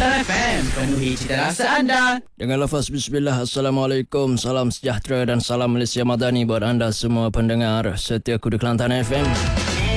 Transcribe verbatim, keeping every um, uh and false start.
Kelantan F M, penuhi cita rasa anda. Dengan lafaz bismillah, Assalamualaikum, salam sejahtera dan salam Malaysia Madani buat anda semua pendengar setia Kudu Kelantan F M.